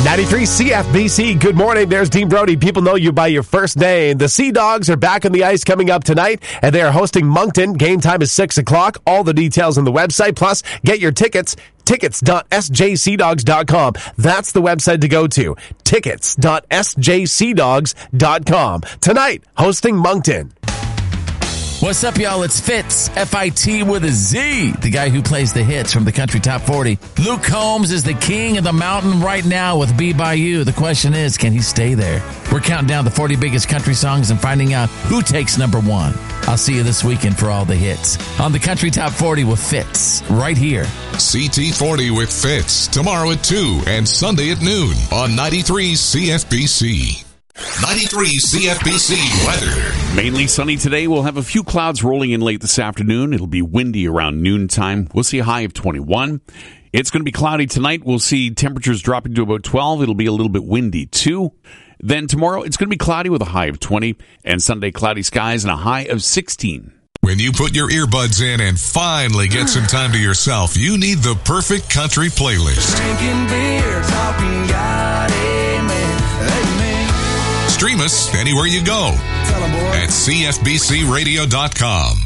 93 CFBC, good morning. There's Dean Brody. People know you by your first name. The Sea Dogs are back on the ice coming up tonight, and they are hosting Moncton. Game time is 6 o'clock. All the details on the website. Plus, get your tickets. Tickets.sjcdogs.com. That's the website to go to. Tickets.sjcdogs.com. Tonight, hosting Moncton. What's up, y'all? It's Fitz, F-I-T with a Z, the guy who plays the hits from the Country Top 40. Luke Combs is the king of the mountain right now with Be By You. The question is, can he stay there? We're counting down the 40 biggest country songs and finding out who takes number one. I'll see you this weekend for all the hits on the Country Top 40 with Fitz, right here. CT40 with Fitz, tomorrow at 2 and Sunday at noon on 93 CFBC. 93 CFBC weather. Mainly sunny today. We'll have a few clouds rolling in late this afternoon. It'll be windy around noontime. We'll see a high of 21. It's going to be cloudy tonight. We'll see temperatures dropping to about 12. It'll be a little bit windy too. Then tomorrow, it's going to be cloudy with a high of 20. And Sunday, cloudy skies and a high of 16. When you put your earbuds in and finally get some time to yourself, you need the perfect country playlist. Drinking beer, talking God, amen, amen. Stream us anywhere you go at CFBCRadio.com.